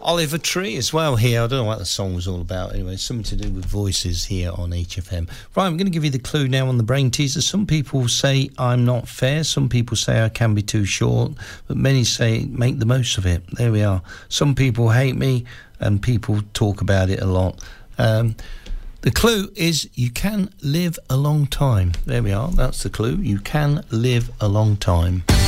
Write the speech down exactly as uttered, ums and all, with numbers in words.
Oliver Tree as well here. I don't know what the song was all about. Anyway, something to do with voices here on H F M. Right, I'm going to give you the clue now on the brain teaser. Some people say I'm not fair. Some people say I can be too short. But many say make the most of it. There we are. Some people hate me and people talk about it a lot. Um, the clue is you can live a long time. There we are. That's the clue. You can live a long time.